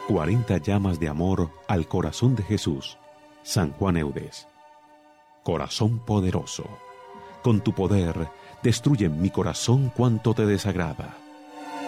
40 llamas de amor al corazón de Jesús. San Juan Eudes. Corazón poderoso, con tu poder destruye en mi corazón cuanto te desagrada.